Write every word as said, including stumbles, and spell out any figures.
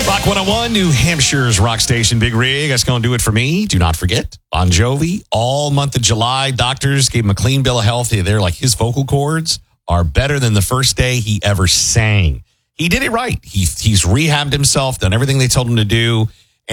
Rock one oh one, New Hampshire's rock station, Big Rig. That's going to do it for me. Do not forget, Bon Jovi, all month of July. Doctors gave him a clean bill of health. They're like, his vocal cords are better than the first day he ever sang. He did it right. He He's rehabbed himself, done everything they told him to do.